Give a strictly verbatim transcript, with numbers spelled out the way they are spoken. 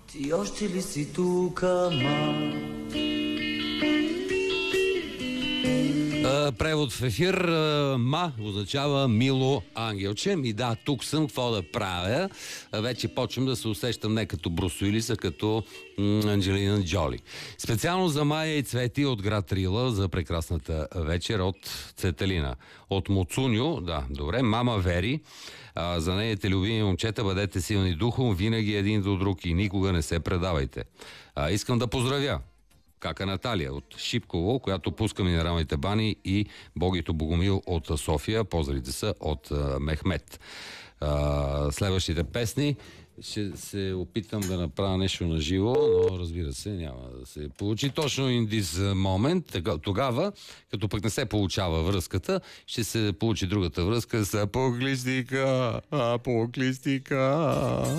Ти още ли си тук, ма? Превод в ефир. Ма означава мило ангелче. И да, тук съм, какво да правя? Вече почвам да се усещам не като Брус Уилис, а като Анджелина Джоли. Специално за Майя и Цвети от град Рила за прекрасната вечер от Цетелина. От Муцуньо, да, добре, мама Вери. А, за нейните любими момчета, бъдете силни духом, винаги един до друг и никога не се предавайте. А, искам да поздравя кака Наталия от Шипково, която пуска минералните бани, и Богито Богомил от София. Поздравите са от а, Мехмет. А, следващите песни ще се опитам да направя нещо на живо, но разбира се, няма да се получи точно in this moment. Тогава, като пък не се получава връзката, ще се получи другата връзка с апоклистика, апоклистика.